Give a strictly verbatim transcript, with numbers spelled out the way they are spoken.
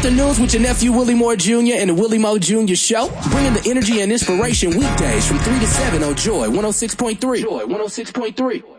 afternoons with your nephew Willie Moore Junior and the Willie Moore Junior Show, bringing the energy and inspiration weekdays from three to seven on Joy one oh six point three. Joy one oh six point three.